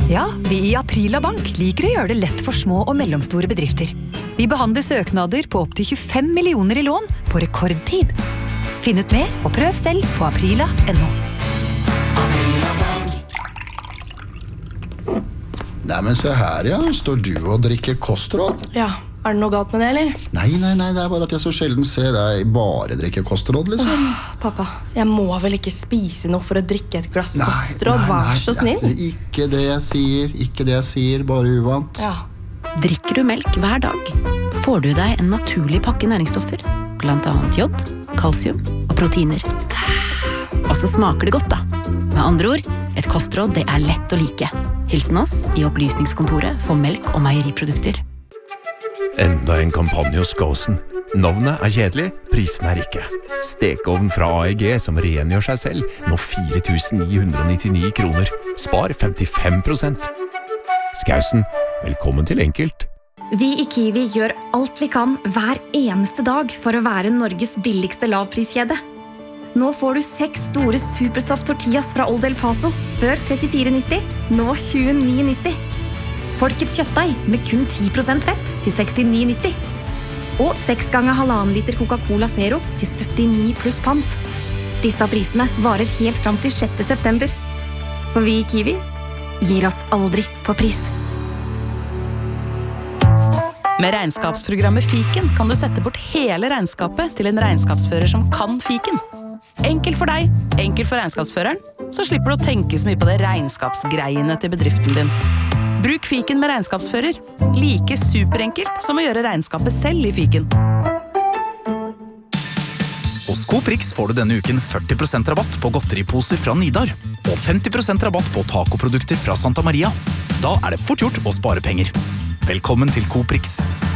Ja, vi i Aprila Bank liker å gjøre det lett for små og mellomstore bedrifter. Vi behandler søknader på opp til 25 millioner i lån på rekordtid. Finn ut mer og prøv selv på aprila.no. Nei, men se her, ja. Står du og drikker kostråd? Ja, er det noe galt med det, eller? Nei, det er bare at jeg så sjelden ser deg bare drikke kostråd, liksom. Pappa, jeg må vel ikke spise noe for å drikke et glass kostråd, vær så snill. Ikke det jeg sier, bare uvant. Ja. Drikker du melk hver dag, får du deg en naturlig pakke næringsstoffer, blant annet jod, kalsium og proteiner. Og så smaker det godt da. Med andre ord, et kostråd det er lett å like. Hilsen oss i opplysningskontoret for melk og meieriprodukter. Enda en kampanje hos Gåsen. Navnet er kjedelig, prisen er ikke. Stekeovn fra AEG som rengjør seg selv, nå 4.999 kroner. Spar 55%. Skausen, velkommen til enkelt. Vi i Kiwi gjør alt vi kan hver eneste dag for å være Norges billigste lavpriskjede. Nå får du 6 store Supersoft tortillas fra Old El Paso, før 34,90, nå 29,90. Folkets kjøttdeig med kun 10% fett til 69,90. Og 6 ganger 1,5 liter Coca-Cola Zero til 79 pluss pant. Disse prisene varer helt fram til 6. september. For vi i Kiwi gir oss aldri på pris. Med regnskapsprogrammet Fiken kan du sette bort hele regnskapet til en regnskapsfører som kan Fiken. Enkelt for deg, enkelt for regnskapsføreren, så slipper du å tenke så mye på det regnskapsgreiene til bedriften din. Bruk Fiken med regnskapsfører. Like superenkelt som å gjøre regnskapet selv i Fiken. Hos Coprix får du denne uken 40% rabatt på godteriposer fra Nidar, og 50% rabatt på tacoprodukter fra Santa Maria. Da er det fort gjort å spare penger. Velkommen til Coprix.